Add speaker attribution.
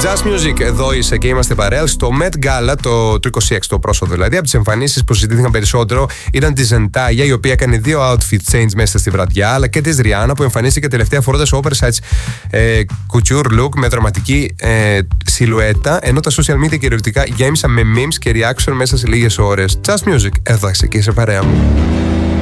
Speaker 1: Just Music, εδώ είσαι και είμαστε παρέα. Στο Met Gala, το 26, το πρόσωπο δηλαδή, από τις εμφανίσεις που συζητήθηκαν περισσότερο ήταν τη Zendaya, η οποία έκανε 2 outfit change μέσα στη βραδιά, αλλά και τη Rihanna που εμφανίστηκε τελευταία φορώντας oversize couture look με δραματική σιλουέτα, ενώ τα social media κυριολεκτικά γέμισαν με memes και reaction μέσα σε λίγες ώρες. Just Music, εδώ είσαι και είσαι παρέα μου.